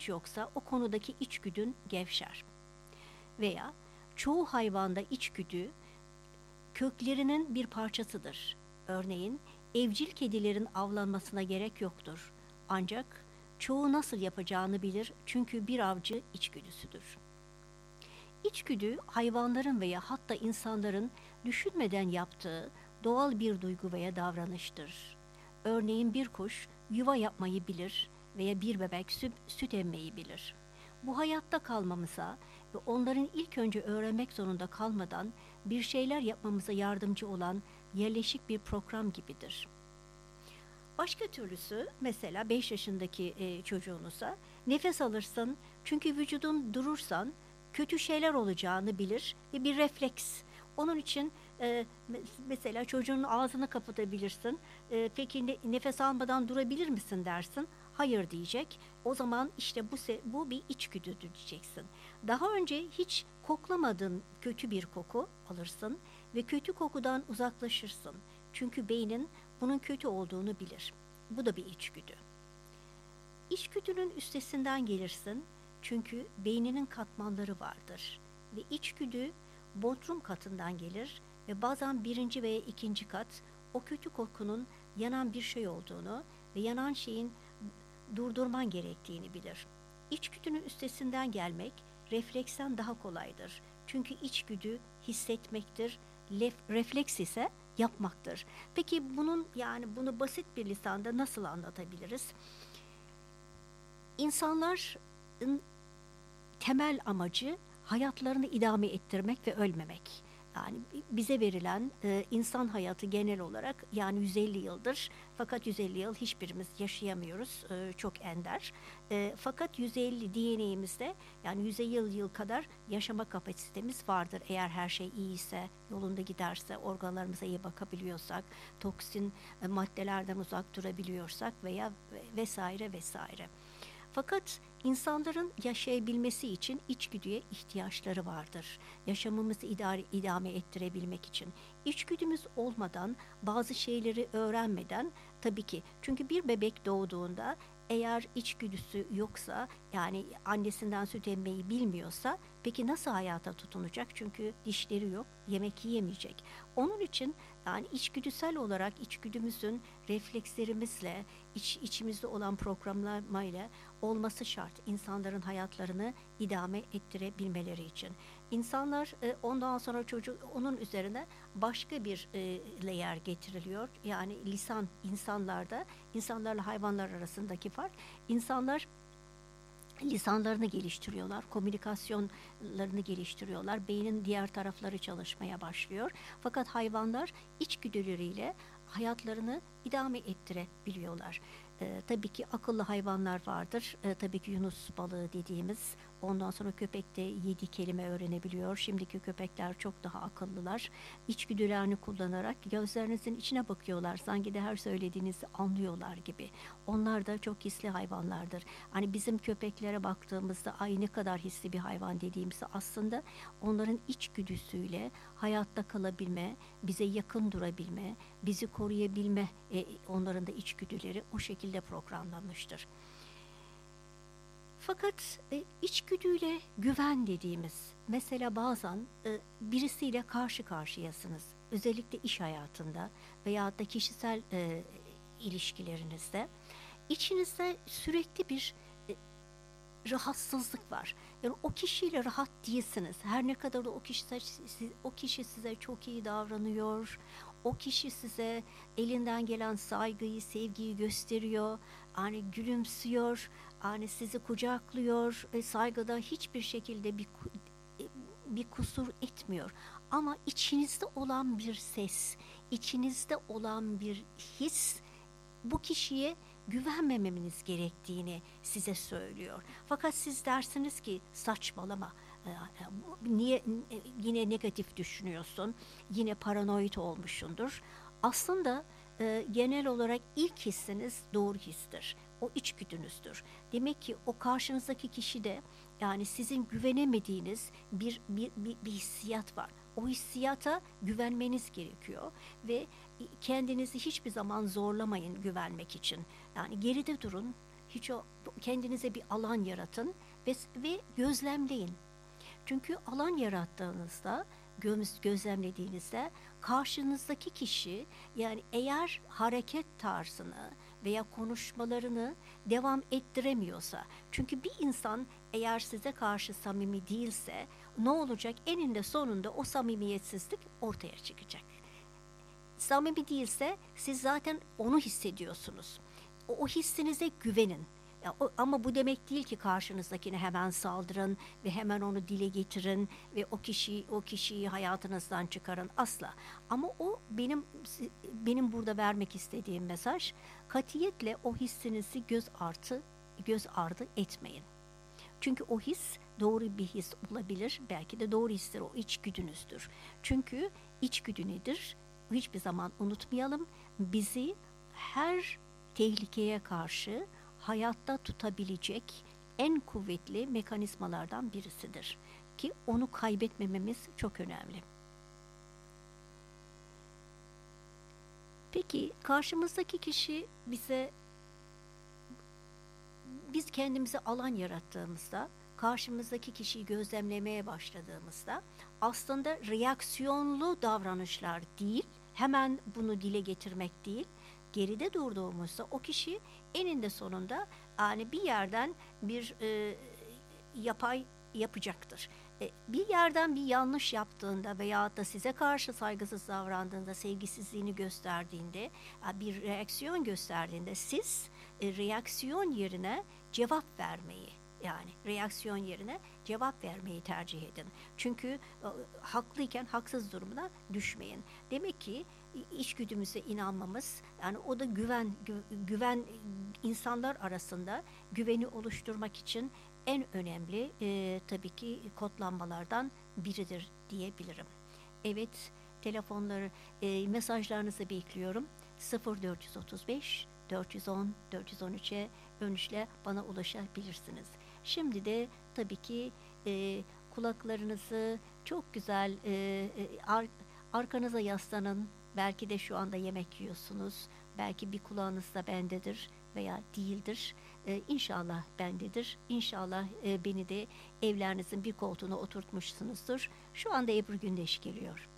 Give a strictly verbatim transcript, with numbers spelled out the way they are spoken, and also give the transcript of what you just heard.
yoksa o konudaki içgüdün gevşer. Veya çoğu hayvanda içgüdü köklerinin bir parçasıdır. Örneğin evcil kedilerin avlanmasına gerek yoktur. Ancak çoğu nasıl yapacağını bilir çünkü bir avcı içgüdüsüdür. İçgüdü hayvanların veya hatta insanların düşünmeden yaptığı doğal bir duygu veya davranıştır. Örneğin bir kuş yuva yapmayı bilir veya bir bebek süt, süt emmeyi bilir. Bu hayatta kalmamıza ve onların ilk önce öğrenmek zorunda kalmadan bir şeyler yapmamıza yardımcı olan yerleşik bir program gibidir. Başka türlüsü mesela beş yaşındaki e, çocuğunuza nefes alırsın çünkü vücudun durursan kötü şeyler olacağını bilir ve bir refleks. Onun için e, mesela çocuğun ağzını kapatabilirsin. E, peki ne, nefes almadan durabilir misin dersin. Hayır diyecek. O zaman işte bu bu bir içgüdüdür diyeceksin. Daha önce hiç koklamadığın kötü bir koku alırsın ve kötü kokudan uzaklaşırsın. Çünkü beynin bunun kötü olduğunu bilir. Bu da bir içgüdü. İçgüdünün üstesinden gelirsin çünkü beyninin katmanları vardır ve içgüdü bodrum katından gelir ve bazen birinci veya ikinci kat o kötü kokunun yanan bir şey olduğunu ve yanan şeyin durdurman gerektiğini bilir. İçgüdünün üstesinden gelmek refleksten daha kolaydır. Çünkü içgüdü hissetmektir, lef- refleks ise yapmaktır. Peki bunun yani bunu basit bir lisanda nasıl anlatabiliriz? İnsanların temel amacı hayatlarını idame ettirmek ve ölmemek. Yani bize verilen e, insan hayatı genel olarak yani yüz elli yıldır. Fakat yüz elli yıl hiçbirimiz yaşayamıyoruz. E, çok ender. E, fakat yüz elli D N A'mizde yani yüz elli yıl kadar yaşama kapasitemiz vardır. Eğer her şey iyiyse, yolunda giderse, organlarımıza iyi bakabiliyorsak, toksin e, maddelerden uzak durabiliyorsak veya vesaire vesaire. Fakat insanların yaşayabilmesi için içgüdüye ihtiyaçları vardır. Yaşamımızı idare, idame ettirebilmek için. İçgüdümüz olmadan, bazı şeyleri öğrenmeden tabii ki. Çünkü bir bebek doğduğunda eğer içgüdüsü yoksa yani annesinden süt emmeyi bilmiyorsa peki nasıl hayata tutunacak? Çünkü dişleri yok, yemek yiyemeyecek. Onun için yani içgüdüsel olarak içgüdümüzün reflekslerimizle, iç, içimizde olan programlamayla olması şart insanların hayatlarını idame ettirebilmeleri için. İnsanlar e, ondan sonra çocuk onun üzerine başka bir e, layer getiriliyor. Yani lisan insanlarda, insanlarla hayvanlar arasındaki fark. İnsanlar lisanlarını geliştiriyorlar, komünikasyonlarını geliştiriyorlar, beynin diğer tarafları çalışmaya başlıyor. Fakat hayvanlar içgüdüleriyle hayatlarını idame ettirebiliyorlar. Ee, tabii ki akıllı hayvanlar vardır. Ee, tabii ki Yunus balığı dediğimiz. Ondan sonra köpek de yedi kelime öğrenebiliyor. Şimdiki köpekler çok daha akıllılar. İçgüdülerini kullanarak gözlerinizin içine bakıyorlar. Sanki de her söylediğinizi anlıyorlar gibi. Onlar da çok hisli hayvanlardır. Hani bizim köpeklere baktığımızda ay ne kadar hisli bir hayvan dediğimizde aslında onların içgüdüsüyle hayatta kalabilme, bize yakın durabilme, bizi koruyabilme e, onların da içgüdüleri o şekilde programlanmıştır. Fakat e, içgüdüyle güven dediğimiz mesela bazen e, birisiyle karşı karşıyasınız. Özellikle iş hayatında veya da kişisel e, ilişkilerinizde içinizde sürekli bir e, rahatsızlık var. Yani o kişiyle rahat değilsiniz. Her ne kadar o kişi o kişi size çok iyi davranıyor. O kişi size elinden gelen saygıyı, sevgiyi gösteriyor. Yani gülümsüyor, yani sizi kucaklıyor ve saygıda hiçbir şekilde bir bir kusur etmiyor. Ama içinizde olan bir ses, içinizde olan bir his bu kişiye güvenmemeniz gerektiğini size söylüyor. Fakat siz dersiniz ki saçmalama. Niye yine negatif düşünüyorsun? Yine paranoid olmuşsundur. Aslında e, genel olarak ilk hissiniz doğru histir. O içgüdünüzdür. Demek ki o karşınızdaki kişide yani sizin güvenemediğiniz bir, bir, bir, bir hissiyat var. O hissiyata güvenmeniz gerekiyor ve kendinizi hiçbir zaman zorlamayın güvenmek için. Yani geride durun, Hiç o kendinize bir alan yaratın ve ve gözlemleyin. Çünkü alan yarattığınızda, göz, gözlemlediğinizde karşınızdaki kişi, yani eğer hareket tarzını veya konuşmalarını devam ettiremiyorsa, çünkü bir insan eğer size karşı samimi değilse ne olacak? Eninde sonunda o samimiyetsizlik ortaya çıkacak. Samimi değilse siz zaten onu hissediyorsunuz. O, o hissinize güvenin. Ya o, ama bu demek değil ki karşınızdakine hemen saldırın ve hemen onu dile getirin ve o kişiyi o kişiyi hayatınızdan çıkarın, asla. Ama o benim benim burada vermek istediğim mesaj, katiyetle o hissinizi göz ardı göz ardı etmeyin. Çünkü o his doğru bir his olabilir. Belki de doğru histir, o içgüdünüzdür. Çünkü içgüdü nedir? Hiçbir zaman unutmayalım. Bizi her tehlikeye karşı hayatta tutabilecek en kuvvetli mekanizmalardan birisidir. Ki onu kaybetmememiz çok önemli. Peki karşımızdaki kişi bize, biz kendimize alan yarattığımızda, karşımızdaki kişiyi gözlemlemeye başladığımızda aslında reaksiyonlu davranışlar değil, hemen bunu dile getirmek değil, geride durduğumuzda o kişi eninde sonunda yani bir yerden bir e, yapay yapacaktır. E, bir yerden bir yanlış yaptığında veya da size karşı saygısız davrandığında, sevgisizliğini gösterdiğinde, bir reaksiyon gösterdiğinde siz e, reaksiyon yerine cevap vermeyi, yani reaksiyon yerine cevap vermeyi tercih edin. Çünkü e, haklıyken haksız durumuna düşmeyin. Demek ki içgüdümüze inanmamız, yani o da güven gü- güven insanlar arasında güveni oluşturmak için en önemli e, tabii ki kodlanmalardan biridir diyebilirim. Evet, telefonları, e, mesajlarınızı bekliyorum. sıfır dört otuz beş dört yüz on dört yüz on üçe dönüşle bana ulaşabilirsiniz. Şimdi de tabii ki e, kulaklarınızı çok güzel e, e, ar- arkanıza yaslanın. Belki de şu anda yemek yiyorsunuz. Belki bir kulağınız da bendedir veya değildir. Ee, İnşallah bendedir. İnşallah e, beni de evlerinizin bir koltuğuna oturtmuşsunuzdur. Şu anda Ebru Gündeş geliyor.